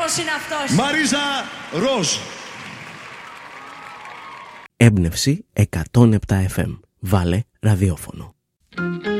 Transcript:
άνθρωπος είναι αυτός. Μαρίζα Ροζ. Έμπνευση 107 FM. Βάλε ραδιόφωνο.